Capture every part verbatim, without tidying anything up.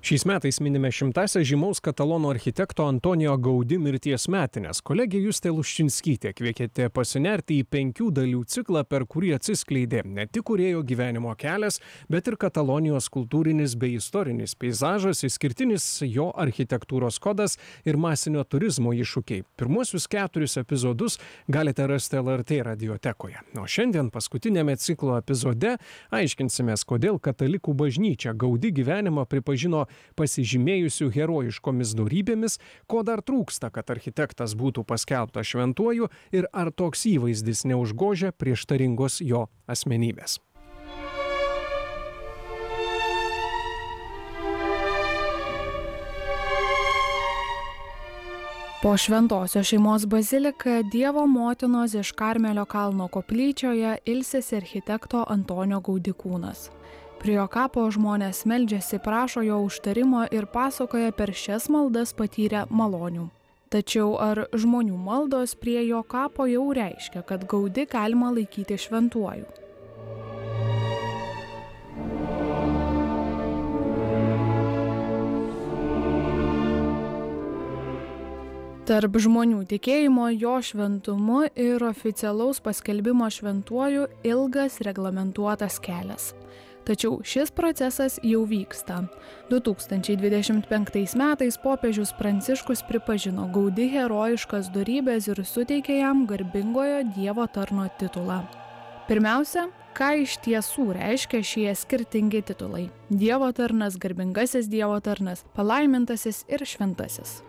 Šiais metais minime šimtąsias žymaus katalonų architekto Antonijo Gaudi mirties metines. Kolegė Justė Luščinskytė kvietė pasinerti į penkių dalių ciklą, per kurį atsiskleidė ne tik kūrėjo gyvenimo kelias, bet ir Katalonijos kultūrinis bei istorinis peizažas, išskirtinis jo architektūros kodas ir masinio turizmo iššūkiai. Pirmuosius keturis epizodus galite rasti L R T radiotekoje. O šiandien paskutinėme ciklo epizode aiškinsimės, kodėl katalikų bažnyčia Gaudi gyvenimą pripažino pasižymėjusių herojiškomis dorybėmis, ko dar trūksta, kad architektas būtų paskelbtas šventuoju ir ar toks įvaizdis neužgožia prieštaringos jo asmenybės. Po Šventosios šeimos baziliką Dievo motinos iš Karmelio kalno koplyčioje ilsisi architekto Antonio Gaudi kūnas. Prie jo kapo žmonės meldžiasi, prašo jo užtarimo ir pasakoja per šias maldas patyrę malonių. Tačiau ar žmonių maldos prie jo kapo jau reiškia, kad Gaudi galima laikyti šventuoju? Tarp žmonių tikėjimo jo šventumu ir oficialaus paskelbimo šventuoju ilgas reglamentuotas kelias. Tačiau šis procesas jau vyksta. du tūkstančiai dvidešimt penktais metais popiežius Pranciškus pripažino Gaudi herojiškas dorybes ir suteikė jam garbingojo Dievo tarno titulą. Pirmiausia, ką iš tiesų reiškia šie skirtingi titulai? Dievo tarnas, garbingasis Dievo tarnas, palaimintasis ir šventasis.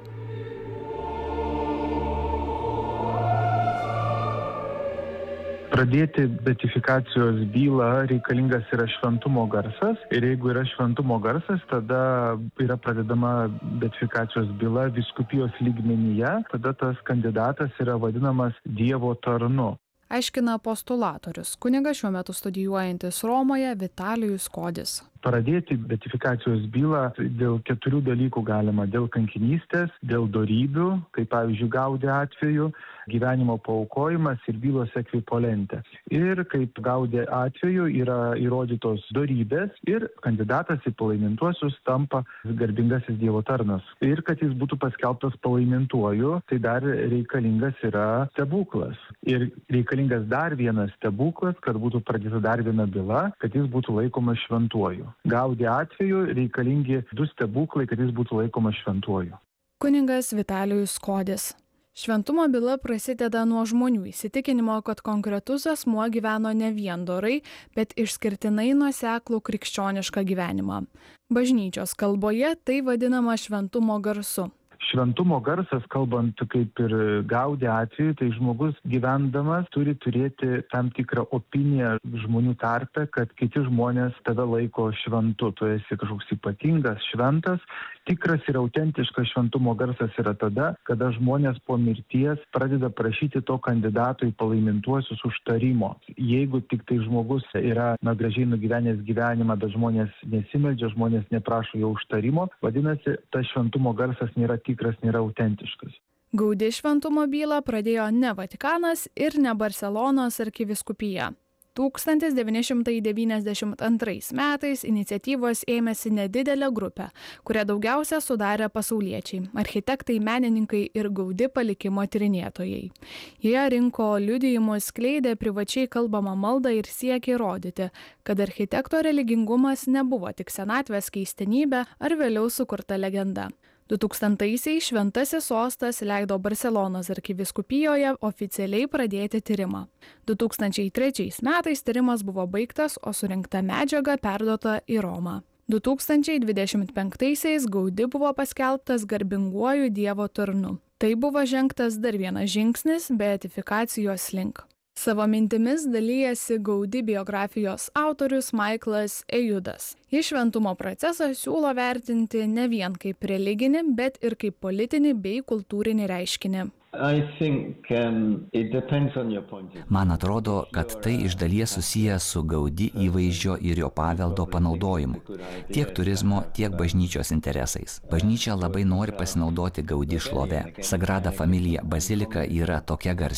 Pradėti beatifikacijos bylą reikalingas yra šventumo garsas ir jeigu yra šventumo garsas, tada yra pradedama beatifikacijos byla vyskupijos lygmenyje, tada tas kandidatas yra vadinamas Dievo tarnu. Aiškina postulatorius, kunigas šiuo metu studijuojantis Romoje Vitalijus Kodis. Pradėti beatifikacijos bylą dėl keturių dalykų galima. Dėl kankinystės, dėl dorybių, kaip pavyzdžiui Gaudi atveju, gyvenimo paaukojimas ir bylos ekvipolentė. Ir kaip Gaudi atveju yra įrodytos dorybės ir kandidatas į palaimintuosius tampa garbingasis Dievo tarnas. Ir kad jis būtų paskelbtas palaimintuoju, tai dar reikalingas yra stebuklas. Ir reikalingas dar vienas stebuklas, kad būtų pradėta dar viena byla, kad jis būtų laikomas šventuoju. Gaudi atveju reikalingi du stebuklai, kad jis būtų laikomas šventuoju. Kunigas Vitalijus Kodis. Šventumo byla prasideda nuo žmonių įsitikinimo, kad konkretus asmuo gyveno ne vien dorai, bet išskirtinai nuoseklų krikščionišką gyvenimą. Bažnyčios kalboje tai vadinama šventumo garsu. Šventumo garsas, kalbant kaip ir Gaudi atveju, tai žmogus gyvendamas turi turėti tam tikrą opiniją žmonių tarpe, kad kiti žmonės tave laiko šventu. Tu esi kažkoks ypatingas, šventas. Tikras ir autentiškas šventumo garsas yra tada, kada žmonės po mirties pradeda prašyti to kandidato į palaimintuosius užtarimo. Jeigu tik tai žmogus yra na, gražiai nugyvenęs gyvenimą, bet žmonės nesimeldžia, žmonės neprašo jo užtarimo, vadinasi, tas šventumo garsas nėra tikras, nėra autentiškas. Gaudi šventumo bylą pradėjo ne Vatikanas ir ne Barselonos arkivyskupija. tūkstantis devyni šimtai devyniasdešimt antrais metais iniciatyvos ėmėsi nedidelė grupė, kurią daugiausia sudarė pasauliečiai, architektai, menininkai ir Gaudi palikimo tyrinėtojai. Jie rinko liudijimus, skleidė privačiai kalbamą maldą ir siekė įrodyti, kad architekto religingumas nebuvo tik senatvės keistenybė ar vėliau sukurta legenda. du tūkstantaisiais Šventasis sostas leido Barselonos arkivyskupijoje oficialiai pradėti tyrimą. du tūkstančiai trečiais metais tyrimas buvo baigtas, o surinkta medžiaga perduota į Romą. du tūkstančiai dvidešimt penktaisiais Gaudi buvo paskelbtas garbinguoju Dievo tarnu. Tai buvo žengtas dar vienas žingsnis beatifikacijos link. Savo mintimis dalyjasi Gaudi biografijos autorius Michaelas Ejudas. Jis šventumo procesą siūlo vertinti ne vien kaip religinį, bet ir kaip politinį bei kultūrinį reiškinį. Man atrodo, kad tai iš dalies susiję su Gaudi įvaizdžio ir jo paveldo panaudojimu. Tiek turizmo, tiek bažnyčios interesais. Bažnyčia labai nori pasinaudoti Gaudi šlove. Sagrada Familia bazilika yra tokia garsi.